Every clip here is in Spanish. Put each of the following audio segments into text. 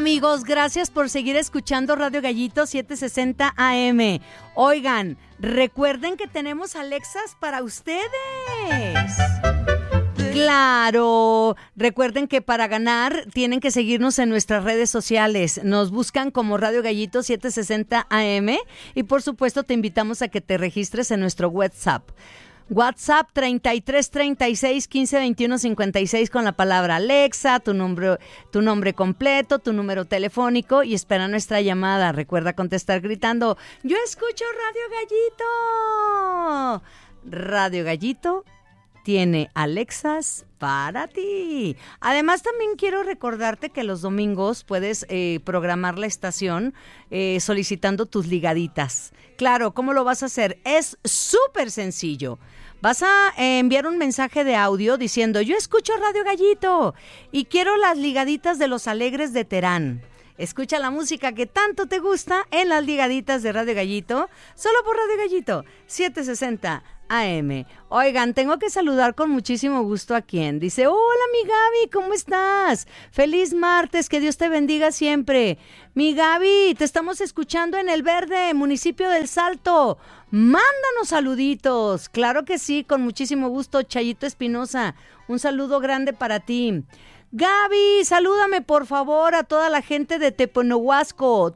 amigos, gracias por seguir escuchando Radio Gallito 760 AM. Oigan, recuerden que tenemos Alexas para ustedes. Claro, recuerden que para ganar tienen que seguirnos en nuestras redes sociales. Nos buscan como Radio Gallito 760 AM y por supuesto te invitamos a que te registres en nuestro WhatsApp. WhatsApp 33 36 15 21 56 con la palabra Alexa, tu nombre completo, tu número telefónico y espera nuestra llamada. Recuerda contestar gritando: ¡yo escucho Radio Gallito! Radio Gallito tiene Alexas para ti. Además, también quiero recordarte que los domingos puedes programar la estación solicitando tus ligaditas. Claro, ¿cómo lo vas a hacer? Es súper sencillo. Vas a enviar un mensaje de audio diciendo: yo escucho Radio Gallito y quiero las ligaditas de Los Alegres de Terán. Escucha la música que tanto te gusta en las ligaditas de Radio Gallito, solo por Radio Gallito 760 AM. Oigan, tengo que saludar con muchísimo gusto a quien dice: hola mi Gaby, ¿cómo estás? Feliz martes, que Dios te bendiga siempre. Mi Gaby, te estamos escuchando en El Verde, municipio del Salto. Mándanos saluditos. Claro que sí, con muchísimo gusto. Chayito Espinosa, un saludo grande para ti. Gaby, salúdame por favor a toda la gente de Teponohuasco,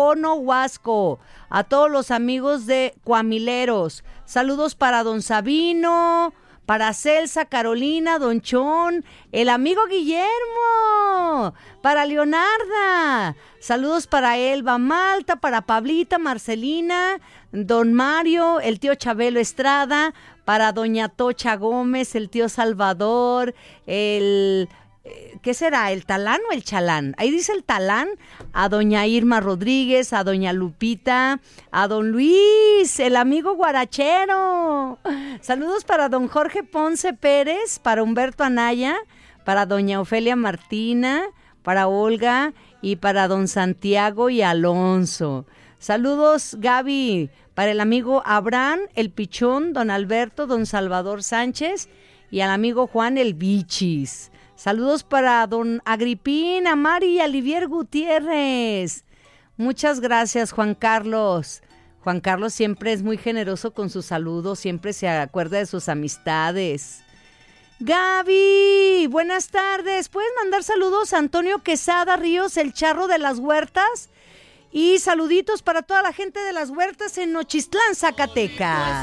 a todos los amigos de Coamileros. Saludos para don Sabino, para Celsa, Carolina, don Chón, el amigo Guillermo, para Leonarda. Saludos para Elba Malta, para Pablita, Marcelina, don Mario, el tío Chabelo Estrada, para doña Tocha Gómez, el tío Salvador, ¿qué será? ¿El talán o el chalán? Ahí dice el talán. A doña Irma Rodríguez, a doña Lupita, a don Luis, el amigo guarachero. Saludos para don Jorge Ponce Pérez, para Humberto Anaya, para doña Ofelia Martina, para Olga y para don Santiago y Alonso. Saludos, Gaby, para el amigo Abraham, el Pichón, don Alberto, don Salvador Sánchez y al amigo Juan el Bichis. Saludos para don Agripín, Amari y Olivier Gutiérrez. Muchas gracias, Juan Carlos. Juan Carlos siempre es muy generoso con sus saludos, siempre se acuerda de sus amistades. Gaby, buenas tardes. ¿Puedes mandar saludos a Antonio Quesada Ríos, el charro de las huertas? Y saluditos para toda la gente de las huertas en Nochistlán, Zacatecas.